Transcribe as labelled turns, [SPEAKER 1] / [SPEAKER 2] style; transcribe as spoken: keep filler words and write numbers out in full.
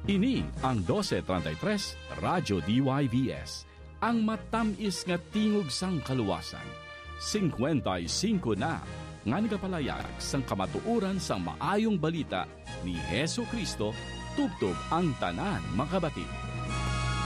[SPEAKER 1] Ini ang twelve thirty-three Radyo D Y V S, ang matamis nga tingog sang kaluwasan. fifty-five na nga nagapalayag sang kamatuuran sang maayong balita ni Hesu Kristo tubtob ang tanan makabati.